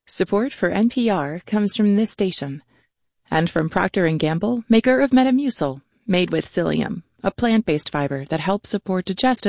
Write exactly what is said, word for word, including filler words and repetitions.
Support for N P R comes from this station and from Procter and Gamble, maker of Metamucil, made with psyllium, a plant-based fiber that helps support digestive